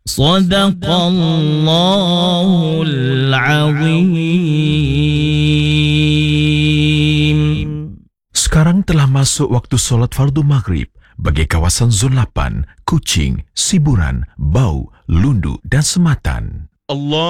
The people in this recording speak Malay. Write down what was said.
Sadaqallahul Azim. Sekarang telah masuk waktu solat fardu maghrib bagi kawasan Zon 8, Kuching, Siburan, Bau, Lundu dan Sematan. Allah